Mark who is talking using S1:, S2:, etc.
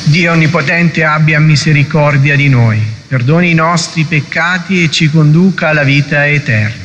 S1: Dio Onnipotente abbia misericordia di noi, perdoni i nostri peccati e ci conduca alla vita eterna.